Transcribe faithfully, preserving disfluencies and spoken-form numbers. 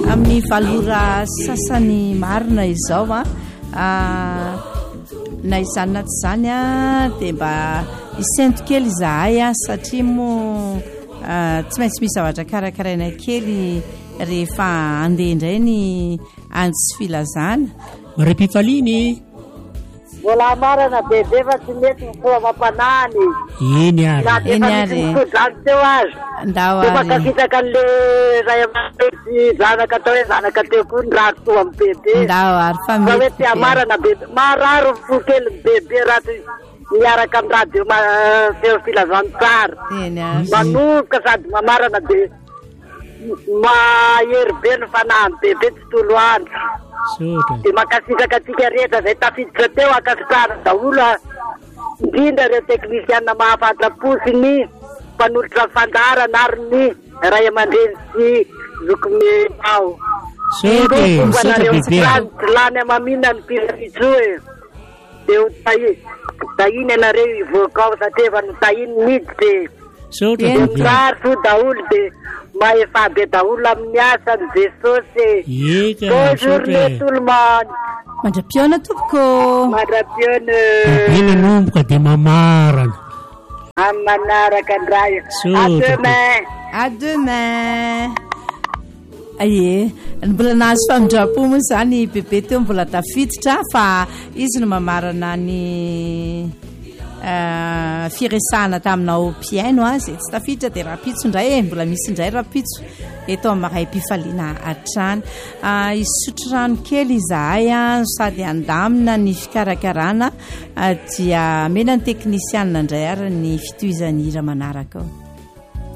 amin'ny valora sasany marina izao a na izany naty izany a dia mba isento kely izahay a satria moa tsy maintsy misy zavatra karakaraina kely rehefa andeha indray ny antsy filazana maray mpifaliny mbola marana bebe fa tsy mety mifoa mampanany eny ary eny ary zany teo azy ndao de ary makafitaka an'le ray aman-dreny zanaka atao hoe zanaka teo koa ny raha toa amin'ny bebe ndao ary fa fa hoe mety ty amarana bebe mararo fo kely ny bebe raha miaraka amin'ny radio feo filazany tsara eny ary manoka sady mamarana de mahery be ny fanahy ny bebe tsy tolo andro sotra de makasisaka atsika rehetra zay tafiditra teo akasitrana daholo indrindra reo teknisianina mahafantapofiny mpanolotra fandarana ary ny ray aman-dreny sy zokome ao sotra sotra bebe lany amamina ny pirafitso e de ho tahi tahiny anareo ivoaka ao satria efa notahiny miditra e sotra Eny. bebe rary so daholo de maefa be daholo amin'ny asany jesosy eka bonjour sotra le tout le monde mandra-piona tompoko mandrapiona bebe nanomboka de mamarana amin'ny manaraka andrayo Sotra. à demain à demain aye mbola nahazo famindrapo moa zany bebe teo mbola tafiditra fa izy no mamarana ny ah, firesahana taminao piaino a zay tsy tafiditra dia rapitso indray e mbola misy indray rapitso eto amin'ny mahay mpifaliana hatrany ah, isotro rano kely izahay a sady andamina ny fikarakarana ah, dia mena ny teknisianina indray ary ny fitohizany hira manaraka ao